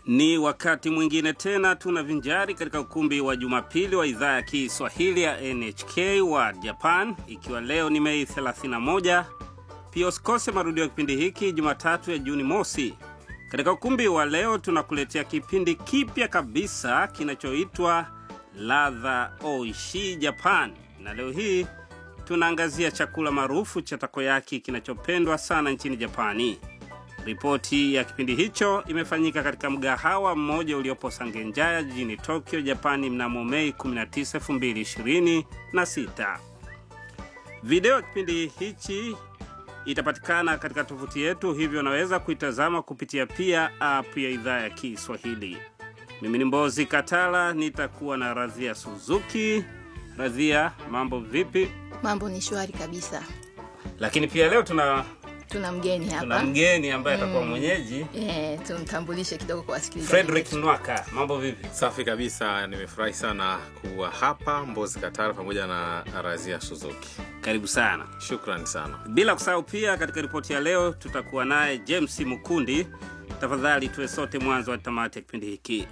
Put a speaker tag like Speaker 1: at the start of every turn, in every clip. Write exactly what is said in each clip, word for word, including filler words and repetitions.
Speaker 1: Ni wakati mwingine tena tunavinjari katika ukumbi wa Jumapili wa idhaa ya Kiswahili ya N H K wa Japan, ikiwa leo ni Mei thelathini na moja. Pia usikose marudio ya kipindi hiki Jumatatu ya Juni mosi. Katika ukumbi wa leo tunakuletea kipindi kipya kabisa kinachoitwa Ladha Oishi Japan. Na leo hii tunaangazia chakula maarufu cha takoyaki kinachopendwa sana nchini Japani. Ripoti ya kipindi hicho imefanyika katika mgahawa mmoja uliopo Sangenjaya jijini Tokyo, Japani mnamo Mei kumi na tisa, elfu mbili ishirini na sita. Video ya kipindi hichi itapatikana katika tovuti yetu, hivyo unaweza kuitazama kupitia pia app ya idhaa ya Kiswahili. Mimi ni Mbozi Katala, nitakuwa na Radhia Suzuki. Radhia, mambo vipi?
Speaker 2: Mambo ni shwari kabisa.
Speaker 1: Lakini pia leo tuna
Speaker 2: Tuna mgeni hapa.
Speaker 1: Tuna mgeni ambaye atakuwa mm. mwenyeji.
Speaker 2: Eh, tumtambulishe kidogo kwa wasikilizaji.
Speaker 1: Frederick Nwaka, mambo vipi?
Speaker 3: Safi kabisa, nimefurahi sana kuwa hapa Mbozi Katara pamoja na Radhia Suzuki.
Speaker 1: Karibu sana.
Speaker 3: Shukrani sana.
Speaker 1: Bila kusahau pia katika ripoti ya leo tutakuwa naye James Mukundi. Tafadhali tuwe sote mwanzo wa tamati ya kipindi hiki.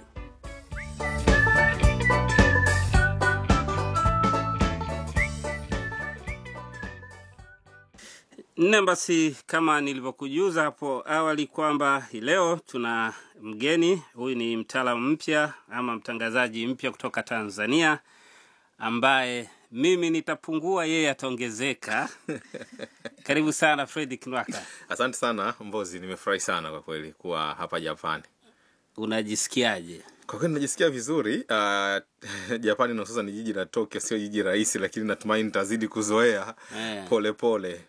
Speaker 1: Nambasi, kama nilivyokujuza hapo awali kwamba leo tuna mgeni. Huyu ni mtaalamu mpya ama mtangazaji mpya kutoka Tanzania ambaye mimi nitapungua, yeye ataongezeka. Karibu sana Frederick Nwaka.
Speaker 3: Asante sana Mbozi, nimefurahi sana kwa kweli kuwa hapa Japani.
Speaker 1: Unajisikiaje?
Speaker 3: Kwa kweli najisikia vizuri. Uh, Japani na sasa ni jiji la Tokyo, sio jiji rahisi, lakini natumaini nitazidi kuzoea eh, pole pole.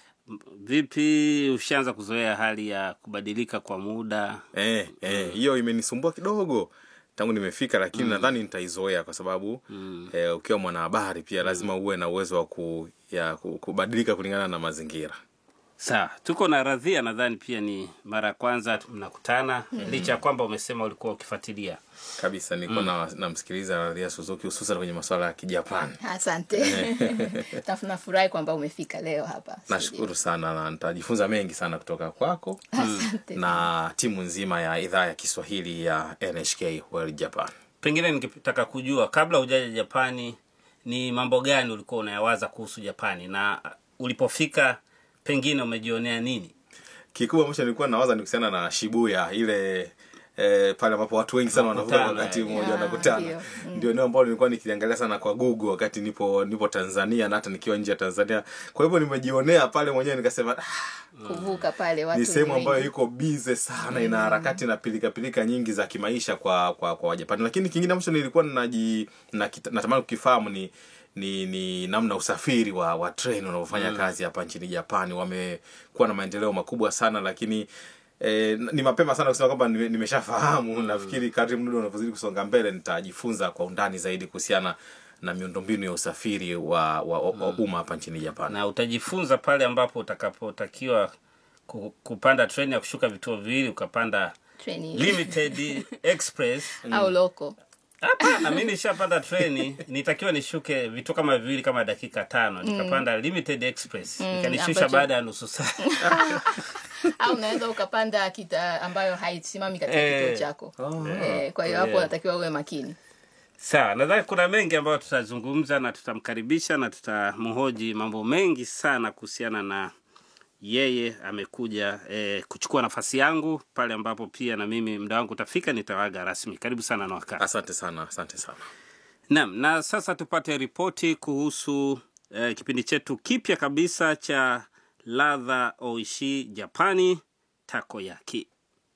Speaker 1: Vipi, ushaanza kuzoea hali ya kubadilika kwa muda?
Speaker 3: Eh, eh, hiyo mm. imenisumbua kidogo tangu nimefika, lakini mm. nadhani nitaizoea kwa sababu mm. eh, ukiwa mwanahabari pia lazima uwe na uwezo wa ku, ya kubadilika kulingana na mazingira.
Speaker 1: Sawa, tuko na Radhia, nadhani pia ni mara kwanza tunakutana mm. licha kwamba umesema ulikuwa ukifuatilia.
Speaker 3: Kabisa, nilikuwa mm. na namsikiliza Radhia Suzuki hususan kwenye masuala ya Kijapani.
Speaker 2: Asante. Tunafurahi kwamba umefika leo hapa.
Speaker 3: Nashukuru sana na nitajifunza mengi sana kutoka kwako na timu nzima ya idhaa ya Kiswahili ya N H K World Japan.
Speaker 1: Pengine ningetaka kujua, kabla hujaja Japani, ni mambo gani ulikuwa unayawaza kuhusu Japani, na ulipofika pengine umejionea nini?
Speaker 3: Kikubwa ambacho nilikuwa nawaza ni kuhusiana na Shibuya, ile eh, pale ambapo watu wengi sana wanavuka wakati mmoja wanakutana. Ndio eneo ambalo nilikuwa nikiangalia sana kwa Google wakati nipo nipo Tanzania na hata nikiwa nje ya Tanzania. Kwa hivyo nimejionea pale mwenyewe nikasema ah,
Speaker 2: kuvuka pale watu.
Speaker 3: Ni sehemu ambayo iko busy sana, ina harakati na pilika pilika nyingi za kimaisha kwa kwa kwa Japani. Lakini kingine ambacho nilikuwa ninaji natamani kukifahamu ni ni ni namna usafiri wa wa train unaofanya mm. kazi hapa nchini Japani. Wamekuwa na maendeleo makubwa sana, lakini eh, ni mapema sana kusema kwamba nimeshafahamu. Mm. Nafikiri kadri muda unavyozidi kusonga mbele nitajifunza kwa undani zaidi kuhusiana na miundombinu ya usafiri wa wa, mm. wa umma hapa nchini Japani.
Speaker 1: Na utajifunza pale ambapo utakapotakiwa kupanda treni ya kushuka vituo viwili, ukapanda
Speaker 2: treni
Speaker 1: limited express
Speaker 2: au local.
Speaker 1: Hapa na mimi nishapanda treni, nitakiwa nishuke vitu kama viwili kama dakika tano, nikapanda mm. limited express, mm, nikanishusha baada ya nusu saa.
Speaker 2: Au unaweza ukapanda kita ambayo haisimami katika eh, kituo chako. Oh, eh, kwa hiyo hapo yeah. unatakiwa uwe makini.
Speaker 1: Sawa, nadhani kuna mengi ambayo tutazungumza na tutamkaribisha na tutamhoji mambo mengi sana kuhusiana na yeye amekuja eh, kuchukua nafasi yangu pale ambapo pia na mimi muda wangu utafika nitawaga rasmi. Karibu sana na wakati.
Speaker 3: Asante sana, asante sana.
Speaker 1: Naam, na sasa tupate ripoti kuhusu eh, kipindi chetu kipya kabisa cha Ladha Oishi Japani, takoyaki.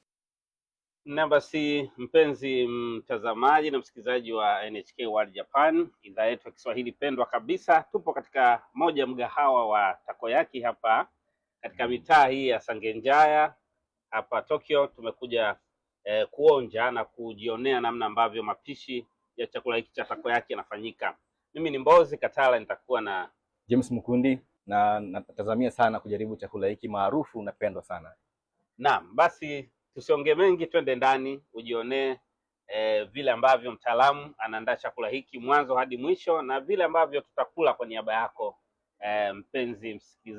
Speaker 1: Na basi mpenzi mtazamaji na msikilizaji wa N H K World Japan, idhaa yetu ya Kiswahili pendwa kabisa, tupo katika moja mgahawa wa takoyaki hapa katika mitaa hii ya Sangenjaya hapa Tokyo. Tumekuja eh, kuonja na kujionea namna ambavyo mapishi ya chakula hiki cha takoyaki yanafanyika. Mimi ni Mbozi Katala, nitakuwa na
Speaker 4: James Mukundi na natazamia sana kujaribu chakula hiki maarufu na pendwa sana.
Speaker 1: Naam, basi tusiongee mengi, twende ndani ujionee eh, vile ambavyo mtaalamu anaandaa chakula hiki mwanzo hadi mwisho, na vile ambavyo tutakula kwa niaba yako eh, mpenzi msikilizaji.